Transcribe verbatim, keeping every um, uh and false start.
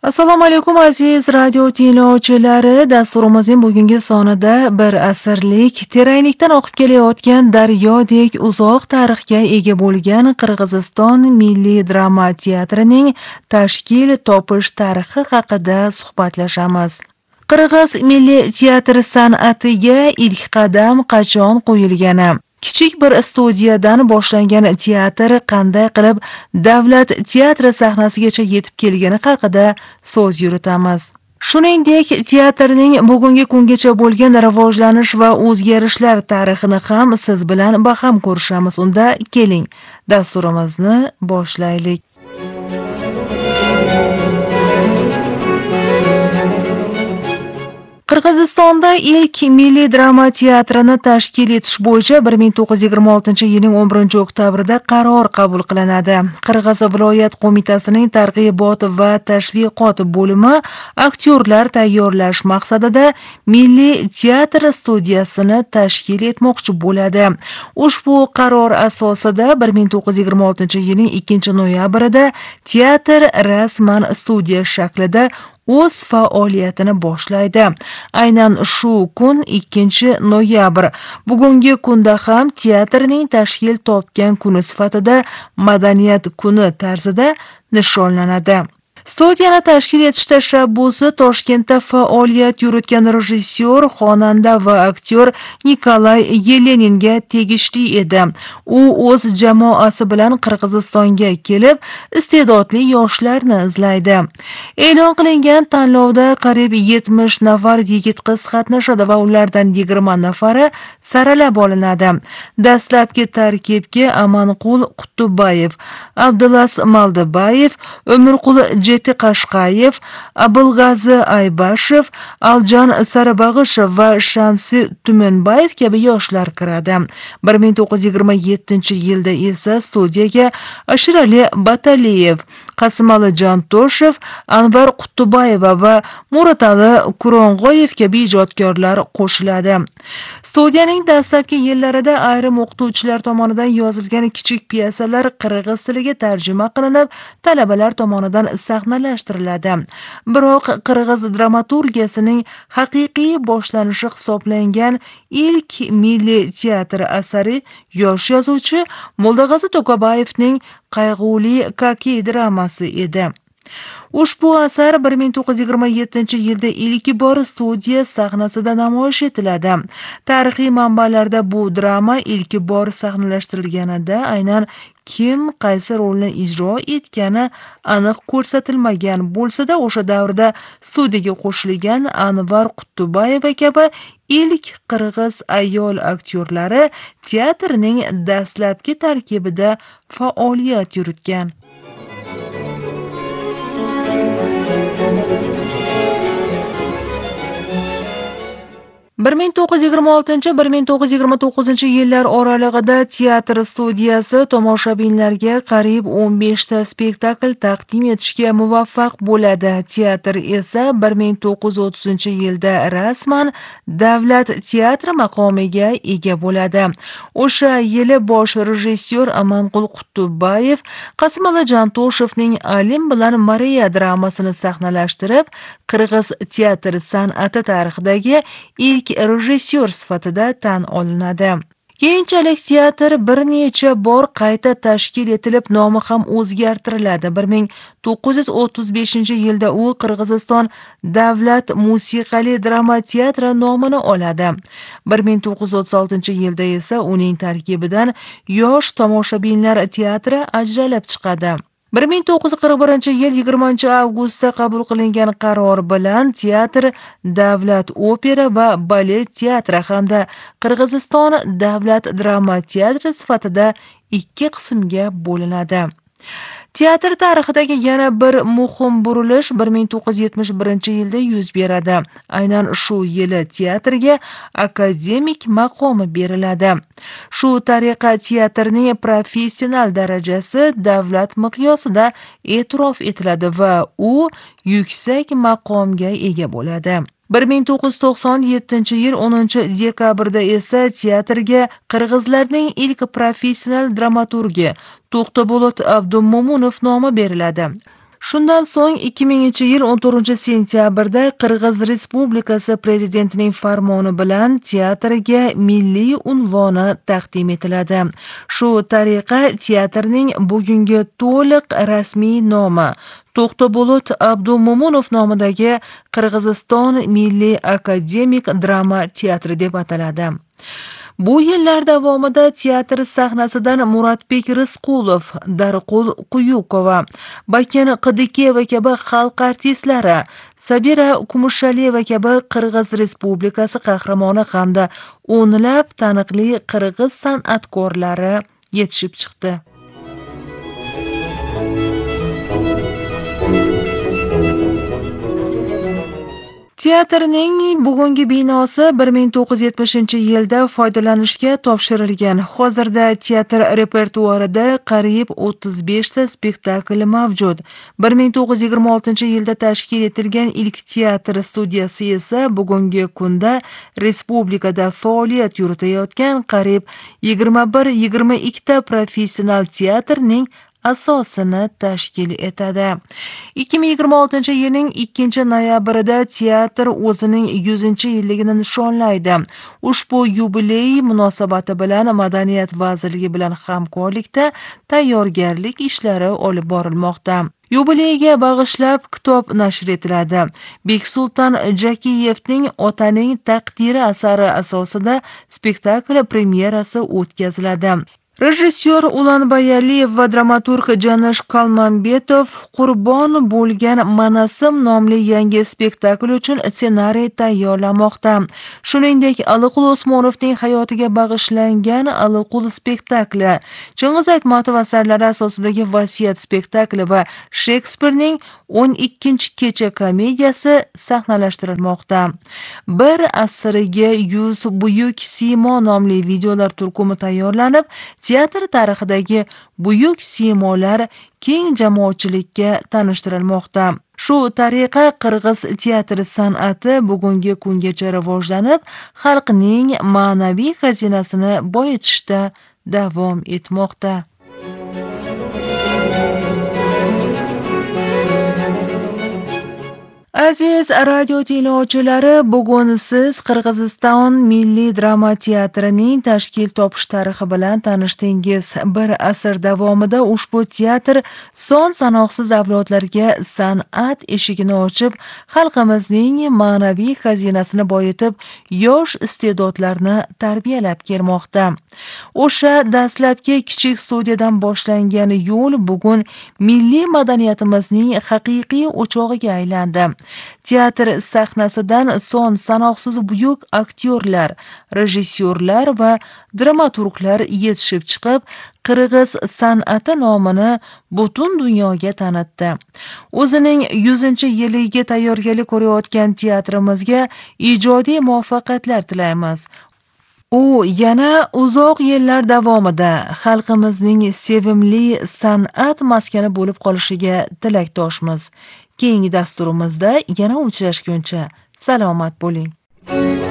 Assalomu alaykum aziz radio tinglovchilari. Dasturimizning bugungi sonida bir asrlik teranlikdan oqib kelayotgan daryodek uzoq tarixga ega bo'lgan Qirg'iziston Milliy drama teatrining tashkil topish tarixi haqida suhbatlashamiz. Qirg'iz milliy teatri san'atiga ilk qadam qachon qo'yilgani, kichik bir studiyadan boshlangan teatr qanday qilib davlat teatri sahnasigacha yetib kelgani haqida so'z yuritamiz. Shuningdek, teatrning bugungi kungacha bo'lgan rivojlanish va o'zgarishlar tarixini ham siz bilan baham ko'rishamiz. Unda keling, dasturimizni boshlaylik. Qirg'izistonda ilk milliy drama teatrini tashkil etish bo'yicha bir ming to'qqiz yuz yigirma oltinchi yilning o'n birinchi oktyabrida qaror qabul qilinadi. Qirg'iz viloyat qo'mitasining targ'ibot va tashviqot bo'limi aktyorlar tayyorlash maqsadida milliy teatr studiyasini tashkil etmoqchi bo'ladi. Ushbu qaror asosida bir ming to'qqiz yuz yigirma oltinchi yilning ikkinchi noyabrida teatr rasman studiya shaklida o'z faoliyatini boshlaydi. Aynan shu kun ikkinchi noyabr. Bugungi kunda ham teatrning tashkil topgan kuni sifatida Madaniyat kuni tarzida nishonlanadi. Studiyani tashkil etish tashabbusi Toshkentda faoliyat yuritgan rejissyor, xonanda va aktyor Nikolay Yeleninga tegishli edi. U o'z jamoasi bilan Qirg'izistonga kelib, iste'dodli yoshlarni izlaydi. E'lon qilingan tanlovda qariyb yetmish nafar yigit-qiz qatnashadi va ulardan yigirma nafari saralab olinadi. Dastlabki tarkibga Amanqul Quttubayev, Abdulas Maldibayev, Umurqul Jeti Qashqayev, Abulg'azi Aybashev, Aljan Sarabag'ishev va Shamsi Tumenbayev kabi yoshlar kiradi. bir ming to'qqiz yuz yigirma yettinchi yilda esa studiyaga Ashirali Bataliyev, Qasimali Jantoshev, Anvar Quttubayeva va Muratali Kurong'oyev kabi ijodkorlar qo'shiladi. Studiyaning dastlabki yillarida ayrim o'qituvchilar tomonidan yozilgan kichik pyesalar qirg'iz tiliga tarjima qilinib, talabalar tomonidan sahnalashtiriladi. Biroq qirg'iz dramaturgiyasining haqiqiy boshlanishi hisoblangan ilk milliy teatr asari yosh yozuvchi Mo'ldag'azi To'kabayevning Qayg'uli Kaki dramasi edi. Ushbu asar bir ming to'qqiz yuz yigirma yettinchi yilda ilk bor studiya sahnasida namoyish etiladi. Tarixiy manbalarda bu drama ilk bor sahnalashtirilganida aynan kim qaysi rolni ijro etgani aniq ko'rsatilmagan bo'lsa-da, o'sha davrda studiyaga qo'shilgan Anvar Quttubayeva kabi ilk qirg'iz ayol aktyorlari teatrning dastlabki tarkibida faoliyat yuritgan. bir ming to'qqiz yuz yigirma oltinchi - bir ming to'qqiz yuz yigirma to'qqizinchi yillar oralig'ida teatr studiyasi tomoshabinlarga qariyb o'n besh ta spektakl taqdim etishga muvaffaq bo'ladi. Teatr esa bir ming to'qqiz yuz o'ttizinchi yilda rasman davlat teatri maqomiga ega bo'ladi. O'sha yili bosh rejissyor Amanqul Quttubayev Qasimali Jantoshevning Alim bilan Mariya dramasini sahnalashtirib, qirg'iz teatr san'ati tarixidagi ilk rejissyor sifatida tan olinadi. Keyinchalik teatr bir necha bor qayta tashkil etilib, nomi ham o'zgartiriladi. bir ming to'qqiz yuz o'ttiz beshinchi yilda u Qirg'iziston davlat musiqali drama teatri nomini oladi. bir ming to'qqiz yuz o'ttiz oltinchi yilda esa uning tarkibidan yosh tomoshabinlar teatri ajralib chiqadi. bir ming to'qqiz yuz qirq birinchi yil yigirmanchi avgustda qabul qilingan qaror bilan teatr davlat opera va balet teatri hamda Qirg'iziston davlat drama teatri sifatida ikki qismga bo'linadi. Teatr tarixidagi yana bir muhim burilish bir ming to'qqiz yuz yetmish birinchi yilda yuz beradi. Aynan shu yili teatrga akademik maqomi beriladi. Shu tariqa teatrning professional darajasi davlat miqyosida e'tirof etiladi va u yuksak maqomga ega bo'ladi. bir ming to'qqiz yuz to'qson yettinchi yil o'ninchi dekabrda esa teatrga qirg'izlarning ilk professional dramaturgi To'xtabo'lat Abdumo'minov nomi beriladi. Shundan so'ng ikki minginchi yil o'n to'rtinchi sentyabrda Qirg'iz Respublikasi prezidentining farmoni bilan teatrga milliy unvoni taqdim etiladi. Shu tariqa teatrning bugungi to'liq rasmiy nomi To'xtabulut Abdumo'minov nomidagi Qirg'iziston Milliy akademik drama teatri deb ataladi. Bu yillar davomida teatr sahnasidan Muratbek Rizqulov, Darqul Quyuqova, Bakin Qidikeva kabi xalq artistlari, Sabira Kumushaliyeva kabi Qirg'iz Respublikasi qahramoni hamda o'nlab taniqli qirg'iz san'atkorlari yetishib chiqdi. Teatrning bugungi binosi bir ming to'qqiz yuz yetmishinchi yilda foydalanishga topshirilgan. Hozirda teatr repertuarida qariyb o'ttiz beshta spektakl mavjud. bir ming to'qqiz yuz yigirma oltinchi yilda tashkil etilgan ilk teatr studiyasi esa bugungi kunda respublikada faoliyat yuritayotgan qariyb yigirma bir yigirma ikkita professional teatrning asosini tashkil etadi. ikki ming yigirma oltinchi yilning ikkinchi noyabrida teatr o'zining yuzinchi yilligini nishonlaydi. Ushbu yubiley munosabati bilan Madaniyat vazirligi bilan hamkorlikda tayyorgarlik ishlari olib borilmoqda. Yubileyga bag'ishlab kitob nashr etiladi. Beksulton Jakiyevning Otaning taqdiri asari asosida spektakl premyerasi o'tkaziladi. Rejissyor Ulanbayaliyev va dramaturg Janish Kalmanbetov Qurbon bo'lgan Manasim nomli yangi spektakl uchun ssenariy tayyorlamoqda. Shuningdek, Aliqul Osmonovning hayotiga bag'ishlangan Aliqul spektakli, Chingiz Aytmatov asarlari asosidagi Vasiyat spektakli va Shekspirning o'n ikkinchi kecha komediyasi sahnalashtirilmoqda. Bir asriga yuz buyuk siymo nomli videolar turkumi tayyorlanib, teatr tarixidagi buyuk siymolar keng jamoatchilikka tanishtirilmoqda. Shu tariqa qirg'iz teatri san'ati bugungi kungacha rivojlanib, xalqning ma'naviy xazinasini boyitishda davom etmoqda. Aziz radio tinglovchilari, bugun siz Qirg'iziston Milliy drama teatrining tashkil topish tarixi bilan tanishdingiz. Bir asr davomida ushbu teatr son sanoqsiz avlodlarga san'at eshigini ochib, xalqimizning ma'naviy xazinasini boyitib, yosh iste'dodlarni tarbiyalab kelmoqda. O'sha dastlabki kichik studiyadan boshlangan yo'l bugun milliy madaniyatimizning haqiqiy o'chog'iga aylandi. Teatr sahnasidan son sanoqsiz buyuk aktyorlar, rejissyorlar va dramaturglar yetishib chiqib, qirg'iz san'ati nomini butun dunyoga tanitdi. O'zining yuzinchi yiliga tayyorgarlik ko'rayotgan teatrimizga ijodiy muvaffaqiyatlar tilaymiz. U yana uzoq yillar davomida xalqimizning sevimli san'at maskani bo'lib qolishiga tilakdoshmiz. Keyingi dasturimizda yana uchrashguncha salomat bo'ling.